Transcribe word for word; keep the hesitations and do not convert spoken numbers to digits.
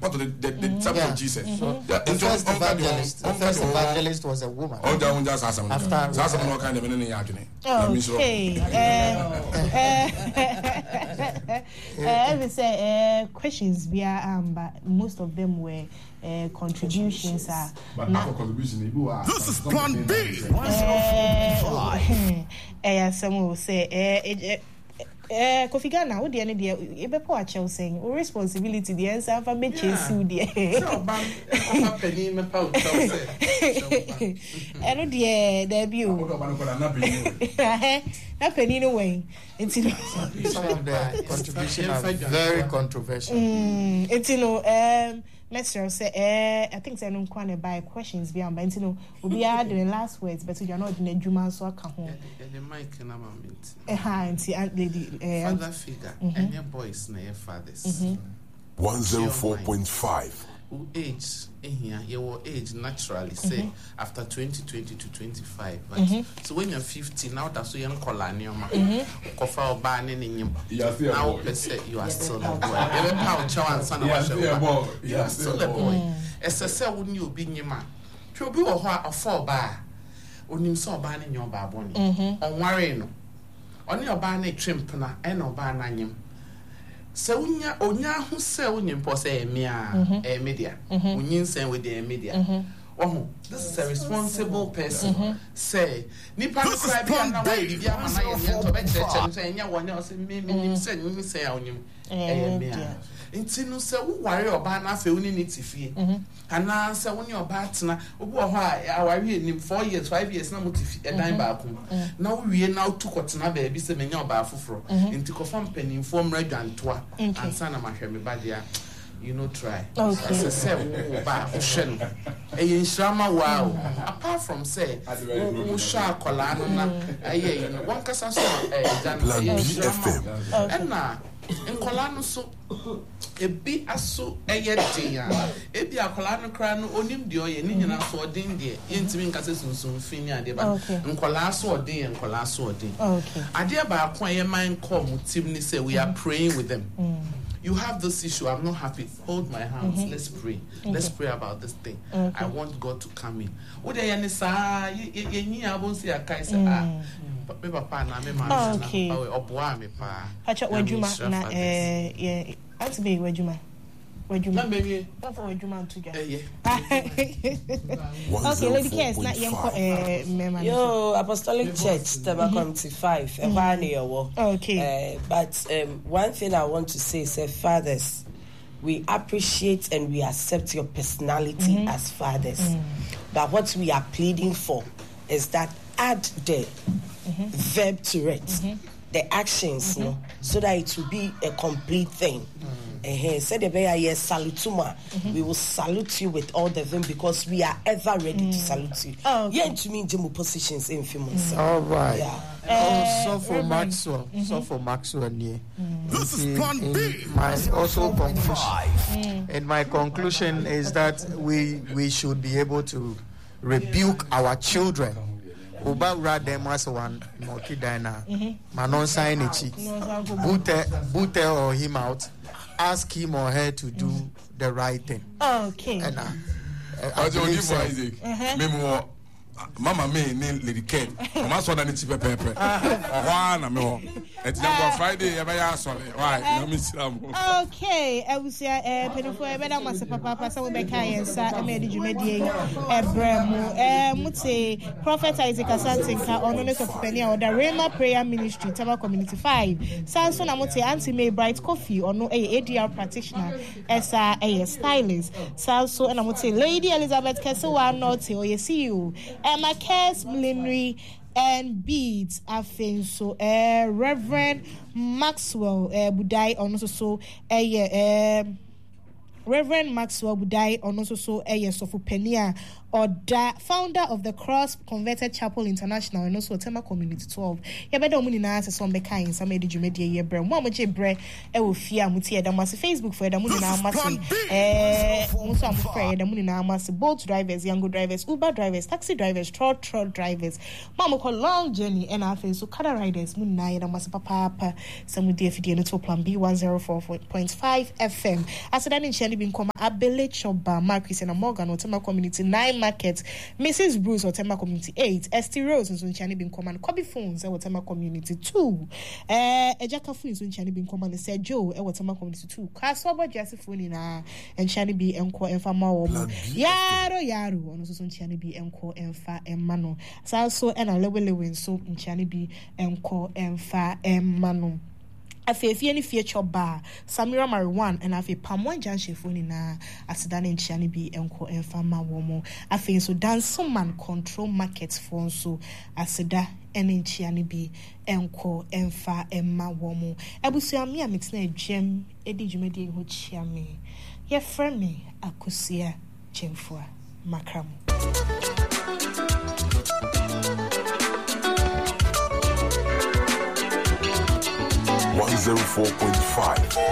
part of the the, the mm-hmm. yeah. of Jesus. Mm-hmm. The, the first evangelist, the first evangelist was a woman. Oh, that one just after that's no kind of any argument. Okay. I would say questions via um, but most of them were uh, contributions. Uh, but not for contribution. This is Plan B. Eh, someone will say, eh, eh, Kofi Ghana, what the end of the year, Ebepo Achel saying, or responsibility, the answer for me chasing the I know the debut. That penny no way. Some of the contributions are very controversial. It's you know, um, let's say, eh, I think I don't quite buy questions beyond, but you know, we'll be adding the last words, but you're not in a Juma, so I can't hold. The mic and I'm a mint. Eh, and see, Aunt Lady, father figure, and your boys, and your fathers. one oh four point five. Who age in here, your age naturally say mm-hmm. after twenty twenty to twenty-five. Right? Mm-hmm. So when you're fifty, now that's when you're colonial. Kofa or banning in him. Now, let's say you are still a boy. Even how Chow son of a boy. You are still a boy. As I said, wouldn't you be your man? To be a four bar. When you saw banning your baboni. On worrying. On your banning trimpana and or banning. So unya onya hu se unya mpo se emia e media unyin sen with the media oh this is a responsible person mm-hmm. say nipa no cry bia na wa bia ma na ye to be church say nya won say me me say me say unyim e media intinu se wo ware oba na afa uni ni tifie ana se woni oba atena obi wo ho a aware enim four years five years na mo tifie edan ba ko na wo wie na to kotena ba bi se menya oba afoforo inti ko fam panimfo mradwantoa ansa na mahwe me badia you know try okay. As I said ba hwehwe no e nshrama wow apart from say wo sha kola no na aye you know one kasa so eh dan e na nkola no so ebi aso eyedia ebi akola no kra no onim de oye ni nyina so odin de yentimi nkase sunsun fini ade ba nkola so odin nkola so odin okay ade ba akon ye man come team ni say we are praying with them. mm. You have this issue, I'm not happy. Hold my hands, mm-hmm. let's pray. Okay. Let's pray about this thing. Okay. I want God to come in. What they yani sa ye ni abon si akai sa ah. Me papa na me ma na oboa me pa. Hacha wajuma na eh yeah. Ask me wajuma. Wajuma. Baby. Not for wajuma to get. Eh yeah. Okay, Lady Cares na yem eh me Yo, Apostolic Church Tabakomti five. Okay. Uh, but um, one thing I want to say is, uh, fathers, we appreciate and we accept your personality mm-hmm. as fathers. Mm. But what we are pleading for is that add the mm-hmm. verb to it, mm-hmm. the actions, mm-hmm. no, so that it will be a complete thing. Mm-hmm. Uh, said yes, salutuma. Mm-hmm. We will salute you with all the them because we are ever ready mm. to salute you. Oh, okay. Yeah, to me, Jemu positions in few months. All right. Yeah. Uh, so for Maxwell, mm-hmm. so for Maxwell, yeah. Mm. This is Plan B. My also conclusion, mm. and my conclusion is that we we should be able to rebuke our children. Uba radem as one moki dina. Manon sign it. Boot her or him out. Ask him or her to do mm. the right thing. Okay. And uh, I believe so. Isaac. Uh-huh. Mama me ne Lady Ken. Mama so na ni chipe pepe. Oha na me ho. Eti na Friday e be ya so le. Why? Na me siam. Okay, I was here eh penifo e be da mase papa papa so we be kan yensa e me di dwumadie ebremu eh muti Prophet Isaac Asantinka ono ne sofipani a oda Rema Prayer Ministry Taba Community five. Sanso na muti Auntie May Bright Coffee ono eh A D R practitioner esa eh stylist. Sanso na muti Lady Elizabeth Kesewa Norte o see you. Emma Cares Millinery and Beads Afin so uh, Reverend Maxwell uh, Budai on also so uh, yeah, uh, Reverend Maxwell Budai on also so uh, yeah, so for Penia or da founder of the Cross Converted Chapel International and also Tema Community twelve. Ya bedo muni na ase so mbeka yin sa medi dwumedie ye bre. Mo amoje bre e wo fia muti e da mase Facebook for e da muni na amase eh mo so amfre e da muni na amase boat drivers, Yango drivers, Uber drivers, taxi drivers, truck truck drivers. Mo mo call long journey and afa so car riders muni na e da mase papa papa sa mudi afidie no to Plan B one oh four point five F M. Aseda ni nchani bi nkoma Abele Choba Marcus and Morgan Otema Community nine Market, Missus Bruce Otema Community eight, Esty Rose nso nchani bi nkoma Kobe Phones e Otema Community two, eh Ejaka Fu nso nchani bi nkoma Sir Joe e Otema Community two, Kasobo Joseph ni na nchani bi enko emfa ma wo yaro yaro ono nso nchani bi enko emfa emma no sa so e na lewelewe nso nchani bi enko emfa emma no afefie ni fie choba Samira Mariwan and afi Pamwan Junction phone na asidane nchiani bi enko emfa ma wo mo afi so dance man control market phone so asida ene nchiani bi enko emfa emma wo mo ebusu ami amitna edwem edi dwumadi ho chia me ye friend me Akosia Chemfua Makram one oh four point five